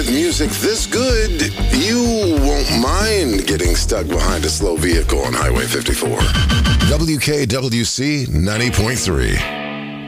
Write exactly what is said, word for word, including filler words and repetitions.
with music this good, you won't mind getting stuck behind a slow vehicle on Highway fifty-four. W K W C ninety point three.